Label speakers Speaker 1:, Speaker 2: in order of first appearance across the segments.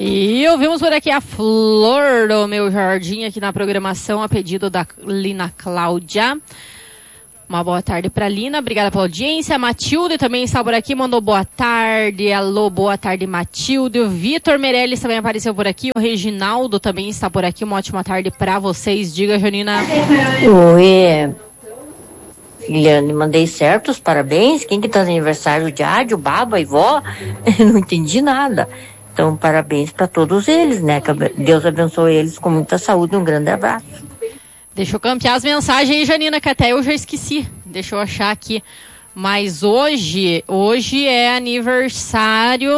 Speaker 1: E ouvimos por aqui a Flor do Meu Jardim aqui na programação, a pedido da Lina Cláudia. Uma boa tarde para Lina, obrigada pela audiência. A Matilde também está por aqui, mandou boa tarde. Alô, boa tarde, Matilde. O Vitor Meirelles também apareceu por aqui. O Reginaldo também está por aqui. Uma ótima tarde para vocês. Diga, Janina.
Speaker 2: Oi, Liliane, mandei certos parabéns. Quem que tá no aniversário? O Diádio, o Baba, a Ivó? Não entendi nada. Então, parabéns para todos eles, né? Que Deus abençoe eles com muita saúde. Um grande abraço.
Speaker 1: Deixa eu campear as mensagens aí, Janina, que até eu já esqueci. Deixa eu achar aqui. Mas hoje é aniversário...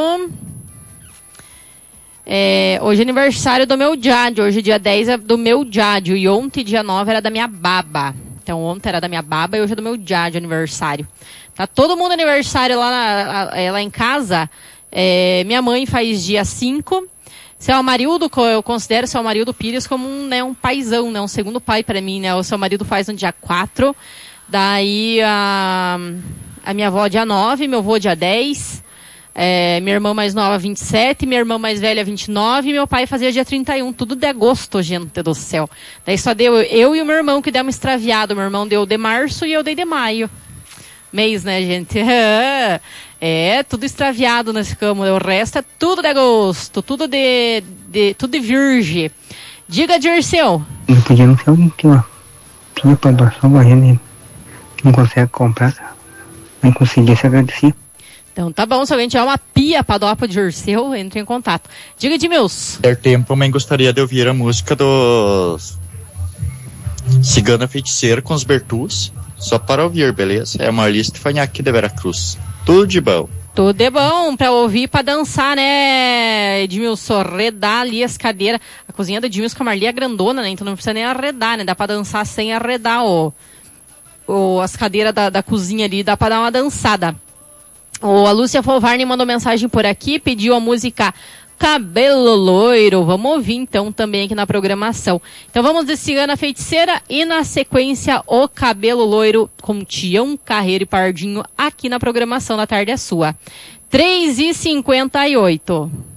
Speaker 1: hoje é aniversário do meu Diádio. Hoje, dia 10, é do meu Diádio. E ontem, dia 9, era da minha Baba. Então, ontem era da minha Baba e hoje é do meu Diádio, aniversário. Tá todo mundo aniversário lá em casa. Minha mãe faz dia 5. Seu Amarildo, eu considero o seu Amarildo Pires como um paizão, né? Um segundo pai para mim, né? O seu marido faz no dia 4. Daí a minha avó dia 9, meu avô dia 10. Minha irmã mais nova 27, minha irmã mais velha 29 e meu pai fazia dia 31. Tudo de agosto, gente do céu. Daí só deu eu e o meu irmão que demos extraviado. Meu irmão deu de março e eu dei de maio. Mês, né, gente? Tudo extraviado nesse campo. O resto é tudo de agosto, tudo de virgem. Diga, Dirceu.
Speaker 3: Não podia não ser alguém que tinha para doar só morrendo, não consegue comprar, não conseguia se agradecer.
Speaker 1: Então tá bom, se alguém tiver uma pia para doar pro Dirceu, entre em contato. Diga, Edmilson.
Speaker 4: Ter tempo, também gostaria de ouvir a música dos Cigana Feiticeira com os Bertus. Só para ouvir, beleza? É uma lista Fanhaque de Veracruz. Tudo de bom.
Speaker 1: Tudo de bom pra ouvir e pra dançar, né, Edmilson? Arredar ali as cadeiras. A cozinha do Edmilson com a Marli é grandona, né? Então não precisa nem arredar, né? Dá pra dançar sem arredar as cadeiras da cozinha ali. Dá pra dar uma dançada. A Lúcia Folvarni mandou mensagem por aqui, pediu a música Cabelo Loiro. Vamos ouvir então também aqui na programação. Então vamos de Cigana Feiticeira e na sequência o Cabelo Loiro com Tião Carreiro e Pardinho aqui na programação da Tarde é Sua. 3h58.